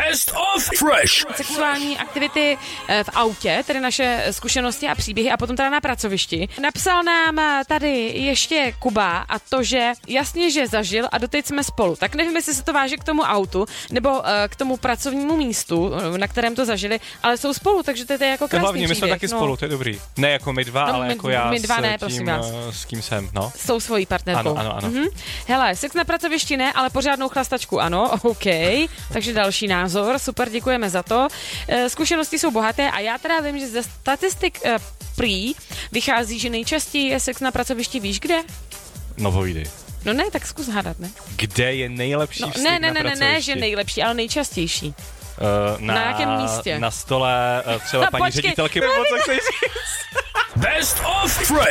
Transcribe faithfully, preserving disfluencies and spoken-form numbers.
Best of Fresh. Sexuální aktivity v autě, tedy naše zkušenosti a příběhy a potom teda na pracovišti. Napsal nám tady ještě Kuba a to, že jasně, že zažil a doteď jsme spolu. Tak nevím, jestli se to váže k tomu autu nebo k tomu pracovnímu místu, na kterém to zažili, ale jsou spolu, takže to je jako krásný hlavně, příběh. my jsme taky no. spolu, to je dobrý. Ne jako my dva, no, ale my, jako já my dva s, ne, tím, prosím vás. s kým jsem, no. S tou svojí partnerkou. Ano, ano, ano. Mhm. Hele, sex na pracovišti ne, ale pořádnou chlastačku ano, OK. Takže další názor, super, děkujeme za to. E, zkušenosti jsou bohaté a já teda vím, že ze statistik e, prý vychází, že nejčastěji je sex na pracovišti, víš kde? No povídej. No ne, tak zkus hádat, ne? Kde je nejlepší no, styk ne, na ne, ne, ne, pracovišti? ne, že nejlepší, ale nejčastější. Uh, na, na jakém místě? Na stole uh, třeba no, paní počkej. ředitelky, nebo co chceš říct? Best of Fresh.